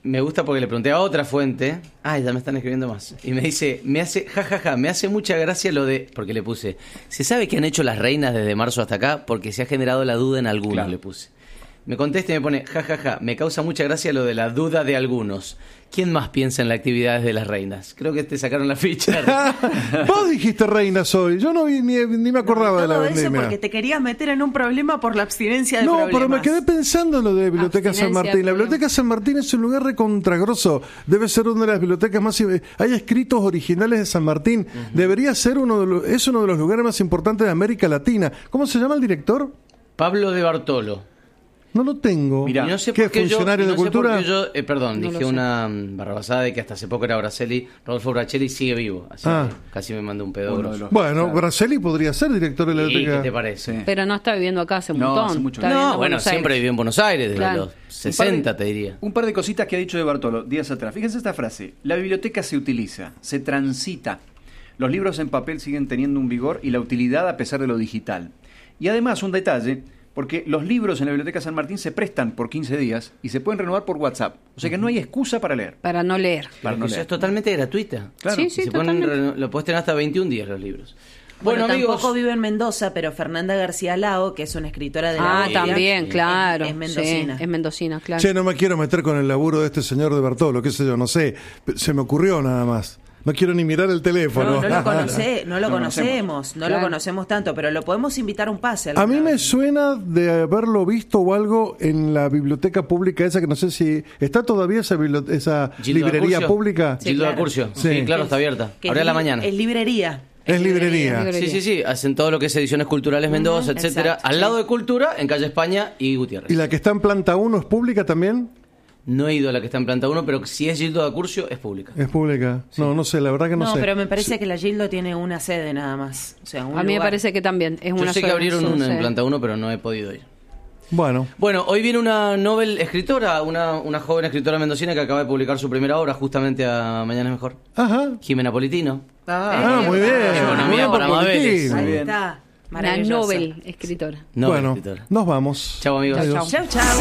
me gusta porque le pregunté a otra fuente. Ya me están escribiendo más. Y me dice, me hace mucha gracia lo de... Porque le puse, ¿se sabe qué han hecho las reinas desde marzo hasta acá? Porque se ha generado la duda en algunos, claro. Le puse. Me contesta y me pone, me causa mucha gracia lo de la duda de algunos. ¿Quién más piensa en las actividades de las reinas? Creo que te sacaron la ficha. Vos dijiste reinas hoy. Yo no vi, ni me acordaba de la vendimia. Eso porque te querías meter en un problema por la abstinencia de problemas. No, pero me quedé pensando en lo de Biblioteca San Martín. La Biblioteca San Martín es un lugar recontragroso. Debe ser una de las bibliotecas más... Hay escritos originales de San Martín. Debería ser es uno de los lugares más importantes de América Latina. ¿Cómo se llama el director? Pablo de Bartolo. No lo tengo. Mira, no sé ¿qué funcionario de cultura? Dije una barrabasada de que hasta hace poco era Bracelli. Rodolfo Bracelli sigue vivo, así que casi me mandó un pedo grosso. Bueno, claro. Bracelli podría ser director de la biblioteca. ¿Qué te parece? Sí. Pero no está viviendo acá hace un montón. Hace mucho siempre vivió en Buenos Aires, desde los 60 te diría. Un par de cositas que ha dicho de Bartolo días atrás. Fíjense esta frase: la biblioteca se utiliza, se transita. Los libros en papel siguen teniendo un vigor y la utilidad a pesar de lo digital. Y además, un detalle... Porque los libros en la Biblioteca San Martín se prestan por 15 días y se pueden renovar por WhatsApp. O sea que no hay excusa para leer. Para no leer. Eso es totalmente gratuita. Claro. Sí, lo puedes tener hasta 21 días los libros. Bueno, tampoco vive en Mendoza, pero Fernanda García Lao, que es una escritora de la Biblia, también, claro. Es mendocina. Sí, es mendocina, claro. Che, no me quiero meter con el laburo de este señor de Bartolo, qué sé yo, no sé. Se me ocurrió nada más. No quiero ni mirar el teléfono. No lo conocemos tanto, pero lo podemos invitar a un pase. A mí me suena de haberlo visto o algo en la biblioteca pública esa, que no sé si... ¿Está todavía esa librería pública? Sí, Gildo Acurcio. Sí, claro, está abierta. Ahora a la mañana. Es librería. Es librería. Sí. Hacen todo lo que es ediciones culturales Mendoza, etcétera. Al lado de Cultura, en calle España y Gutiérrez. ¿Y la que está en planta 1 es pública también? No he ido a la que está en planta 1, pero si es Gildo de Acurcio, es pública. Es pública. Sí. No sé, la verdad que no sé. No, pero me parece que la Gildo tiene una sede nada más. O sea, a mí me parece que también es una. Yo sé que abrieron una en planta 1, pero no he podido ir. Bueno, hoy viene una novel escritora, una joven escritora mendocina que acaba de publicar su primera obra justamente a Mañana es Mejor. Ajá. Jimena Politino. Muy bien. Economía para Mabeles. Ahí está. Una novel escritora. Bueno, nos vamos. Chau, amigos. Chau.